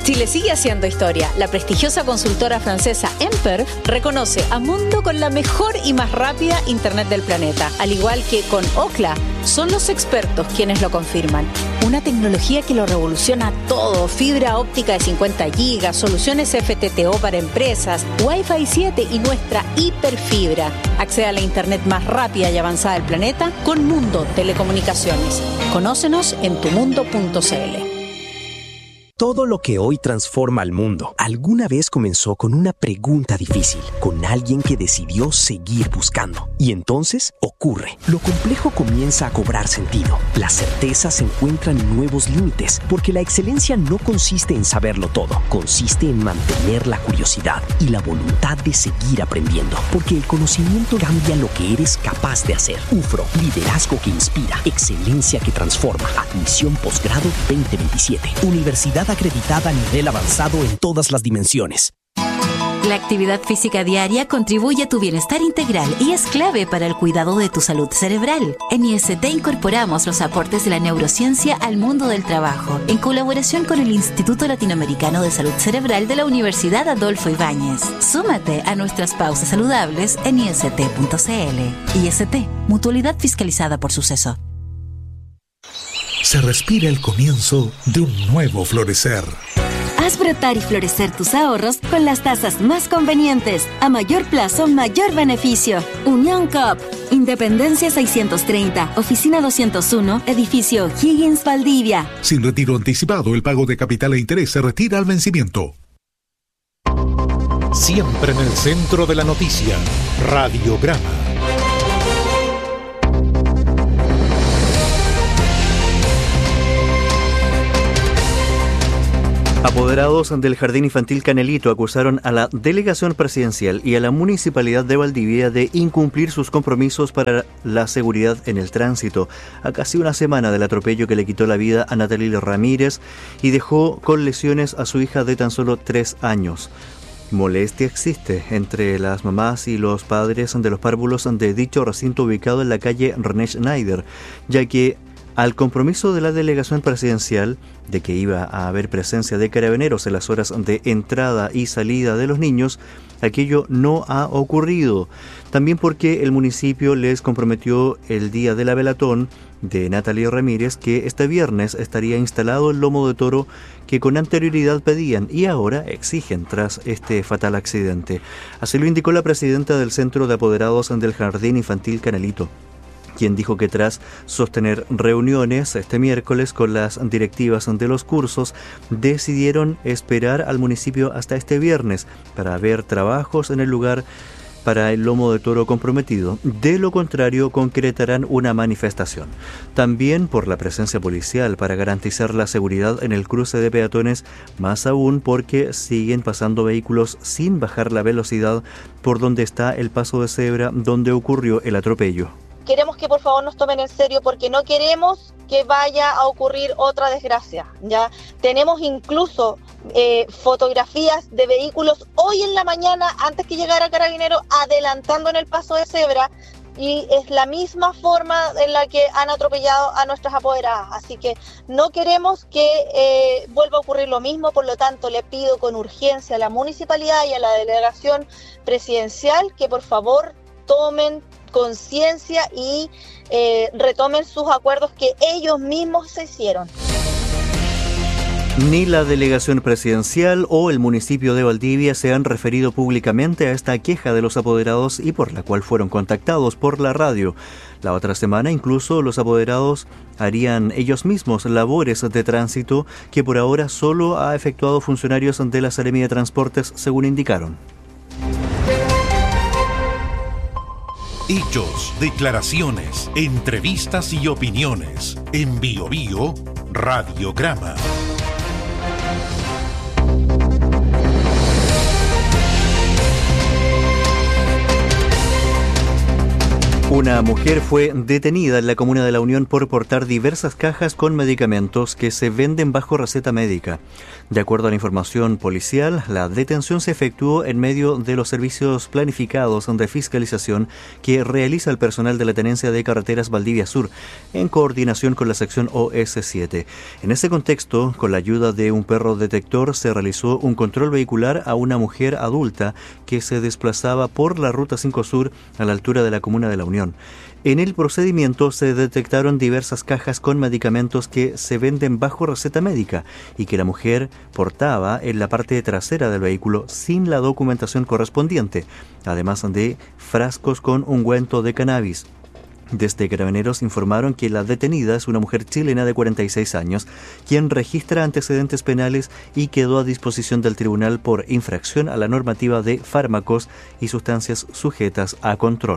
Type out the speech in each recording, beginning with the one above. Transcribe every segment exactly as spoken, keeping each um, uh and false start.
Chile sigue haciendo historia. La prestigiosa consultora francesa Emper reconoce a Mundo con la mejor y más rápida Internet del planeta. Al igual que con Ookla, son los expertos quienes lo confirman. Una tecnología que lo revoluciona todo. Fibra óptica de cincuenta gigas, soluciones F T T O para empresas, Wi-Fi siete y nuestra hiperfibra. Accede a la Internet más rápida y avanzada del planeta con Mundo Telecomunicaciones. Conócenos en tu mundo punto c l. Todo lo que hoy transforma al mundo alguna vez comenzó con una pregunta difícil, con alguien que decidió seguir buscando. Y entonces ocurre. Lo complejo comienza a cobrar sentido. Las certezas encuentran nuevos límites, porque la excelencia no consiste en saberlo todo, consiste en mantener la curiosidad y la voluntad de seguir aprendiendo, porque el conocimiento cambia lo que eres capaz de hacer. U F R O, liderazgo que inspira, excelencia que transforma. Admisión posgrado veinte veintisiete. Universidad acreditada a nivel avanzado en todas las dimensiones. La actividad física diaria contribuye a tu bienestar integral y es clave para el cuidado de tu salud cerebral. En I S T incorporamos los aportes de la neurociencia al mundo del trabajo, en colaboración con el Instituto Latinoamericano de Salud Cerebral de la Universidad Adolfo Ibáñez. Súmate a nuestras pausas saludables en i s t punto c l. I S T, mutualidad fiscalizada por Suceso. Se respira el comienzo de un nuevo florecer. Haz brotar y florecer tus ahorros con las tasas más convenientes. A mayor plazo, mayor beneficio. Unión Coop. Independencia seiscientos treinta, Oficina doscientos uno, Edificio Higgins, Valdivia. Sin retiro anticipado, el pago de capital e interés se retira al vencimiento. Siempre en el centro de la noticia. Radiograma. Apoderados del Jardín Infantil Canelito acusaron a la delegación presidencial y a la Municipalidad de Valdivia de incumplir sus compromisos para la seguridad en el tránsito, a casi una semana del atropello que le quitó la vida a Natalie Ramírez y dejó con lesiones a su hija de tan solo tres años. Molestia existe entre las mamás y los padres de los párvulos de dicho recinto ubicado en la calle René Schneider, ya que al compromiso de la delegación presidencial de que iba a haber presencia de carabineros en las horas de entrada y salida de los niños, aquello no ha ocurrido. También porque el municipio les comprometió el día de la velatón de Natalie Ramírez que este viernes estaría instalado el lomo de toro que con anterioridad pedían y ahora exigen tras este fatal accidente. Así lo indicó la presidenta del Centro de Apoderados del Jardín Infantil Canelito, quien dijo que tras sostener reuniones este miércoles con las directivas de los cursos, decidieron esperar al municipio hasta este viernes para ver trabajos en el lugar para el lomo de toro comprometido. De lo contrario, concretarán una manifestación. También por la presencia policial para garantizar la seguridad en el cruce de peatones, más aún porque siguen pasando vehículos sin bajar la velocidad por donde está el paso de cebra donde ocurrió el atropello. Queremos que por favor nos tomen en serio porque no queremos que vaya a ocurrir otra desgracia. Ya tenemos incluso eh, fotografías de vehículos hoy en la mañana antes que llegara Carabinero adelantando en el paso de cebra y es la misma forma en la que han atropellado a nuestras apoderadas. Así que no queremos que eh, vuelva a ocurrir lo mismo, por lo tanto le pido con urgencia a la municipalidad y a la delegación presidencial que por favor tomen conciencia y eh, retomen sus acuerdos que ellos mismos se hicieron. Ni la delegación presidencial o el municipio de Valdivia se han referido públicamente a esta queja de los apoderados y por la cual fueron contactados por la radio. La otra semana incluso los apoderados harían ellos mismos labores de tránsito que por ahora solo ha efectuado funcionarios de la Seremía de Transportes, según indicaron. Hechos, declaraciones, entrevistas y opiniones. En Bio Bio, Radiograma. Una mujer fue detenida en la comuna de La Unión por portar diversas cajas con medicamentos que se venden bajo receta médica. De acuerdo a la información policial, la detención se efectuó en medio de los servicios planificados de fiscalización que realiza el personal de la Tenencia de Carreteras Valdivia Sur, en coordinación con la sección O S siete. En ese contexto, con la ayuda de un perro detector, se realizó un control vehicular a una mujer adulta que se desplazaba por la Ruta cinco Sur a la altura de la comuna de La Unión. En el procedimiento se detectaron diversas cajas con medicamentos que se venden bajo receta médica y que la mujer portaba en la parte trasera del vehículo sin la documentación correspondiente, además de frascos con ungüento de cannabis. Desde Carabineros informaron que la detenida es una mujer chilena de cuarenta y seis años, quien registra antecedentes penales y quedó a disposición del tribunal por infracción a la normativa de fármacos y sustancias sujetas a control.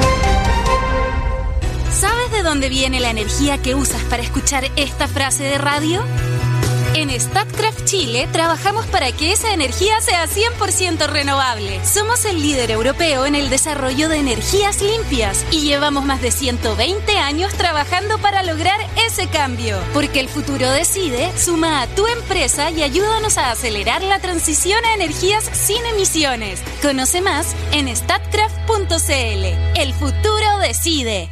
¿Sabes de dónde viene la energía que usas para escuchar esta frase de radio? En Statkraft Chile trabajamos para que esa energía sea cien por ciento renovable. Somos el líder europeo en el desarrollo de energías limpias y llevamos más de ciento veinte años trabajando para lograr ese cambio. Porque el futuro decide, suma a tu empresa y ayúdanos a acelerar la transición a energías sin emisiones. Conoce más en statkraft punto c l. El futuro decide.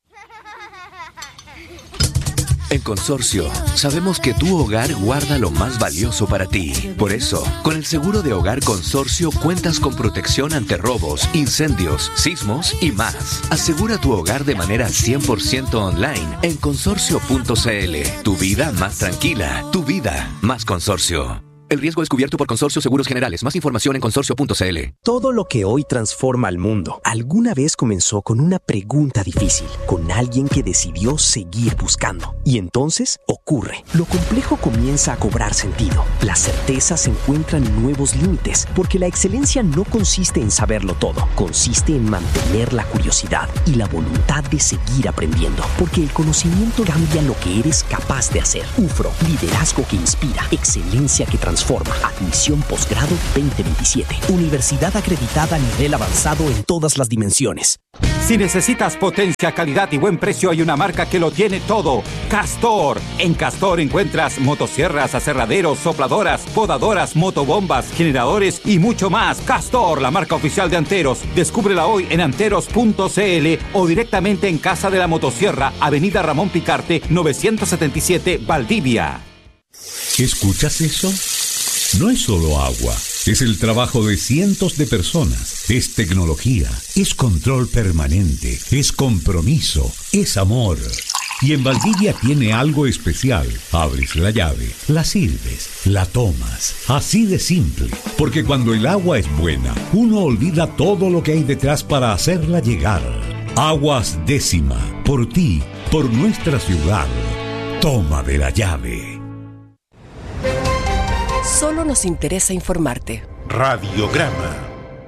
En Consorcio, sabemos que tu hogar guarda lo más valioso para ti. Por eso, con el seguro de hogar Consorcio cuentas con protección ante robos, incendios, sismos y más. Asegura tu hogar de manera cien por ciento online en consorcio punto c l. Tu vida más tranquila, tu vida más Consorcio. El riesgo es cubierto por Consorcio Seguros Generales. Más información en consorcio punto c l. Todo lo que hoy transforma al mundo, alguna vez comenzó con una pregunta difícil, con alguien que decidió seguir buscando. Y entonces ocurre. Lo complejo comienza a cobrar sentido. Las certezas encuentran nuevos límites, porque la excelencia no consiste en saberlo todo, consiste en mantener la curiosidad y la voluntad de seguir aprendiendo, porque el conocimiento cambia lo que eres capaz de hacer. U F R O, liderazgo que inspira, excelencia que transforma. Transforma. Admisión posgrado veinte veintisiete. Universidad acreditada a nivel avanzado en todas las dimensiones. Si necesitas potencia, calidad y buen precio, hay una marca que lo tiene todo. Castor. En Castor encuentras motosierras, aserraderos, sopladoras, podadoras, motobombas, generadores y mucho más. Castor, la marca oficial de Anteros. Descúbrela hoy en anteros punto c l o directamente en Casa de la Motosierra, Avenida Ramón Picarte, novecientos setenta y siete, Valdivia. ¿Escuchas eso? No es solo agua, es el trabajo de cientos de personas, es tecnología, es control permanente, es compromiso, es amor. Y en Valdivia tiene algo especial. Abres la llave, la sirves, la tomas. Así de simple. Porque cuando el agua es buena, uno olvida todo lo que hay detrás para hacerla llegar. Aguas Décima, por ti, por nuestra ciudad. Toma de la llave. Solo nos interesa informarte. Radiograma.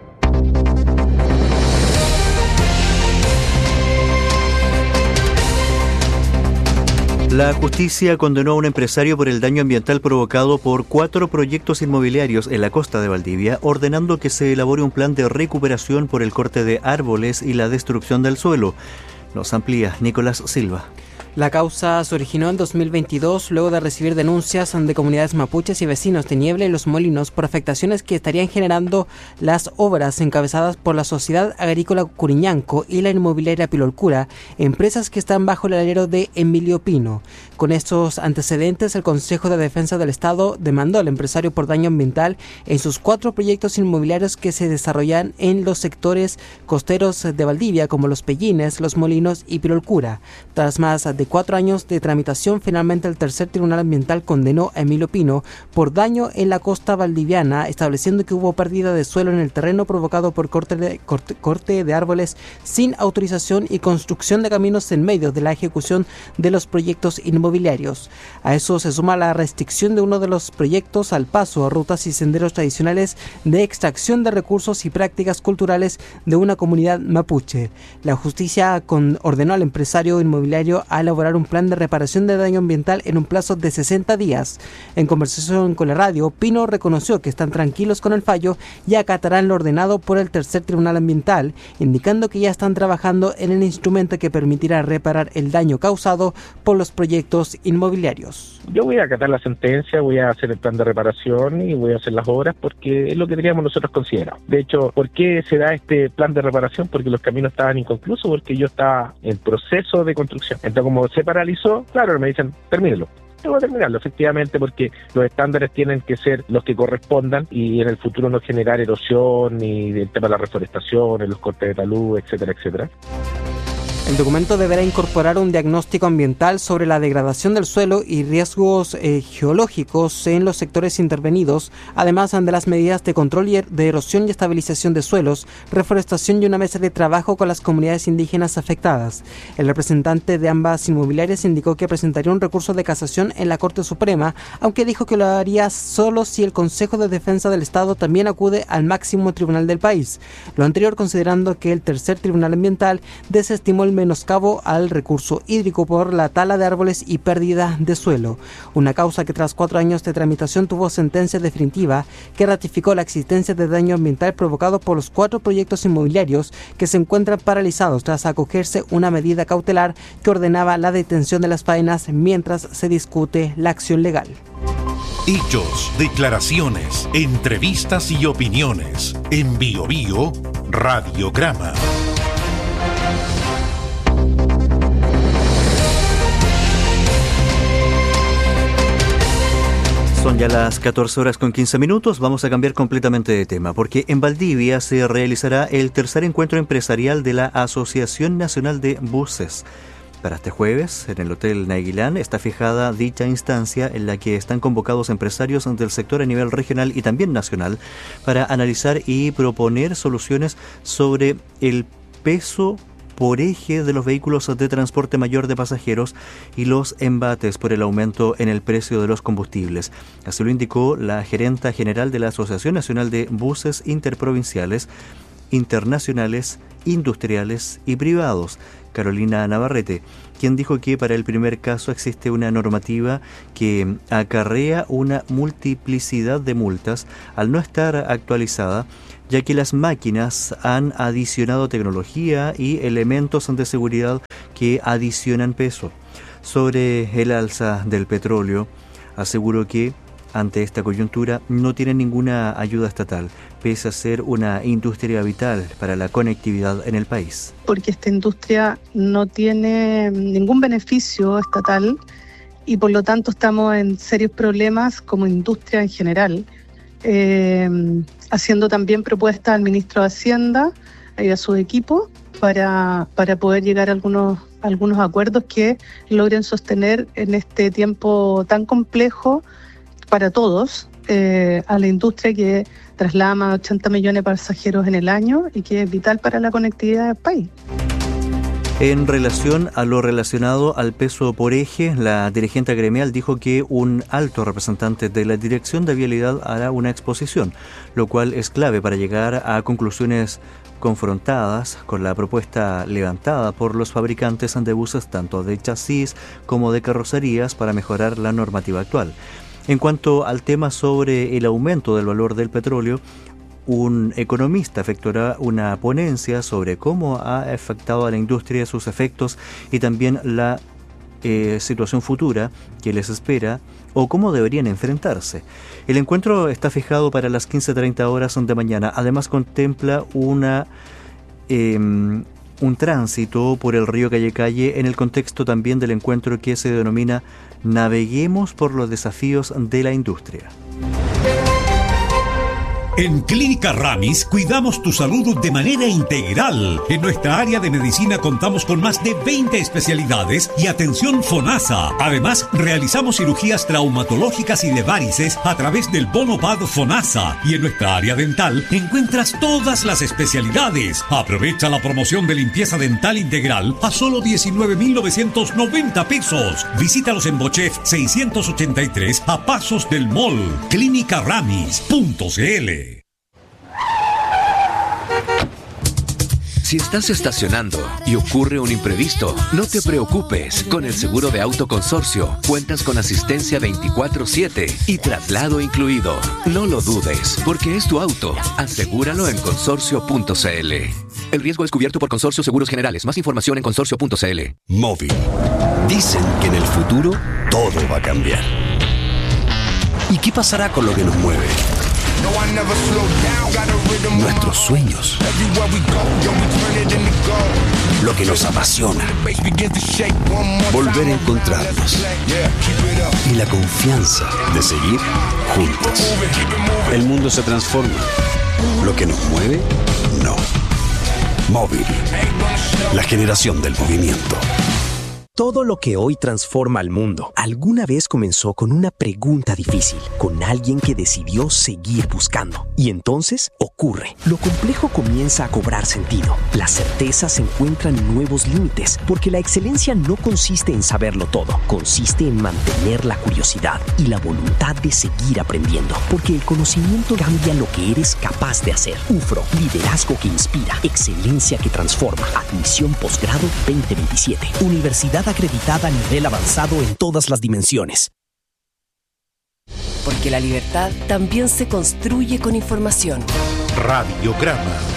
La justicia condenó a un empresario por el daño ambiental provocado por cuatro proyectos inmobiliarios en la costa de Valdivia, ordenando que se elabore un plan de recuperación por el corte de árboles y la destrucción del suelo. Nos amplía Nicolás Silva. La causa se originó en dos mil veintidós luego de recibir denuncias de comunidades mapuches y vecinos de Niebla y Los Molinos por afectaciones que estarían generando las obras encabezadas por la Sociedad Agrícola Curiñanco y la inmobiliaria Pilolcura, empresas que están bajo el alero de Emilio Pino. Con estos antecedentes, el Consejo de Defensa del Estado demandó al empresario por daño ambiental en sus cuatro proyectos inmobiliarios que se desarrollan en los sectores costeros de Valdivia, como Los Pellines, Los Molinos y Pilolcura. Tras más de cuatro años de tramitación, finalmente el tercer tribunal ambiental condenó a Emilio Pino por daño en la costa valdiviana, estableciendo que hubo pérdida de suelo en el terreno provocado por corte de, corte, corte de árboles sin autorización y construcción de caminos en medio de la ejecución de los proyectos inmobiliarios. A eso se suma la restricción de uno de los proyectos al paso a rutas y senderos tradicionales de extracción de recursos y prácticas culturales de una comunidad mapuche. La justicia con, ordenó al empresario inmobiliario a elaborar elaborar un plan de reparación de daño ambiental en un plazo de sesenta días. En conversación con la radio, Pino reconoció que están tranquilos con el fallo y acatarán lo ordenado por el tercer tribunal ambiental, indicando que ya están trabajando en el instrumento que permitirá reparar el daño causado por los proyectos inmobiliarios. Yo voy a acatar la sentencia, voy a hacer el plan de reparación y voy a hacer las obras porque es lo que teníamos nosotros considerado. De hecho, ¿por qué se da este plan de reparación? Porque los caminos estaban inconclusos, porque yo estaba en proceso de construcción. Entonces, como se paralizó, claro, me dicen, termínelo. Tengo que terminarlo, efectivamente, porque los estándares tienen que ser los que correspondan y en el futuro no generar erosión ni el tema de la reforestación, los cortes de talud, etcétera, etcétera. El documento deberá incorporar un diagnóstico ambiental sobre la degradación del suelo y riesgos eh, geológicos en los sectores intervenidos, además de las medidas de control y de erosión y estabilización de suelos, reforestación y una mesa de trabajo con las comunidades indígenas afectadas. El representante de ambas inmobiliarias indicó que presentaría un recurso de casación en la Corte Suprema, aunque dijo que lo haría solo si el Consejo de Defensa del Estado también acude al máximo tribunal del país. Lo anterior considerando que el tercer tribunal ambiental desestimó el menoscabo al recurso hídrico por la tala de árboles y pérdida de suelo, una causa que tras cuatro años de tramitación tuvo sentencia definitiva que ratificó la existencia de daño ambiental provocado por los cuatro proyectos inmobiliarios que se encuentran paralizados tras acogerse una medida cautelar que ordenaba la detención de las faenas mientras se discute la acción legal. Hechos, declaraciones, entrevistas y opiniones. En Bio Bio, Radiograma. Son ya las catorce horas con quince minutos, vamos a cambiar completamente de tema, porque en Valdivia se realizará el tercer encuentro empresarial de la Asociación Nacional de Buses. Para este jueves, en el Hotel Naguilán, está fijada dicha instancia en la que están convocados empresarios del sector a nivel regional y también nacional para analizar y proponer soluciones sobre el peso por eje de los vehículos de transporte mayor de pasajeros y los embates por el aumento en el precio de los combustibles. Así lo indicó la gerenta general de la Asociación Nacional de Buses Interprovinciales, Internacionales, Industriales y Privados, Carolina Navarrete, quien dijo que para el primer caso existe una normativa que acarrea una multiplicidad de multas al no estar actualizada, ya que las máquinas han adicionado tecnología y elementos de seguridad que adicionan peso. Sobre el alza del petróleo, aseguró que ante esta coyuntura no tiene ninguna ayuda estatal, pese a ser una industria vital para la conectividad en el país. Porque esta industria no tiene ningún beneficio estatal y por lo tanto estamos en serios problemas como industria en general. Eh, haciendo también propuestas al ministro de Hacienda y a su equipo para, para poder llegar a algunos, algunos acuerdos que logren sostener en este tiempo tan complejo para todos eh, a la industria que traslada más de ochenta millones de pasajeros en el año y que es vital para la conectividad del país. En relación a lo relacionado al peso por eje, la dirigente gremial dijo que un alto representante de la Dirección de Vialidad hará una exposición, lo cual es clave para llegar a conclusiones confrontadas con la propuesta levantada por los fabricantes de buses tanto de chasis como de carrocerías para mejorar la normativa actual. En cuanto al tema sobre el aumento del valor del petróleo, un economista efectuará una ponencia sobre cómo ha afectado a la industria, sus efectos y también la eh, situación futura que les espera o cómo deberían enfrentarse. El encuentro está fijado para las quince treinta horas de mañana. Además contempla una eh, un tránsito por el río Calle Calle en el contexto también del encuentro que se denomina Naveguemos por los desafíos de la industria. En Clínica Ramis cuidamos tu salud de manera integral. En nuestra área de medicina contamos con más de veinte especialidades y atención FONASA. Además, realizamos cirugías traumatológicas y de varices a través del bono P A D FONASA. Y en nuestra área dental encuentras todas las especialidades. Aprovecha la promoción de limpieza dental integral a solo diecinueve mil novecientos noventa pesos. Visítalos en Bochef seiscientos ochenta y tres a pasos del mall. clínica ramis punto c l. Si estás estacionando y ocurre un imprevisto, no te preocupes. Con el seguro de auto Consorcio, cuentas con asistencia veinticuatro siete y traslado incluido. No lo dudes, porque es tu auto. Asegúralo en consorcio punto c l. El riesgo es cubierto por Consorcio Seguros Generales. Más información en consorcio punto c l. Móvil. Dicen que en el futuro todo va a cambiar. ¿Y qué pasará con lo que nos mueve? Nuestros sueños. Lo que nos apasiona. Volver a encontrarnos. Y la confianza de seguir juntos. El mundo se transforma. Lo que nos mueve, no. Móvil. La generación del movimiento. Todo lo que hoy transforma al mundo alguna vez comenzó con una pregunta difícil, con alguien que decidió seguir buscando. Y entonces ocurre. Lo complejo comienza a cobrar sentido. Las certezas encuentran nuevos límites, porque la excelencia no consiste en saberlo todo, consiste en mantener la curiosidad y la voluntad de seguir aprendiendo, porque el conocimiento cambia lo que eres capaz de hacer. U F R O, liderazgo que inspira, excelencia que transforma. Admisión posgrado veinte veintisiete. Universidad acreditada a nivel avanzado en todas las dimensiones. Porque la libertad también se construye con información. Radiograma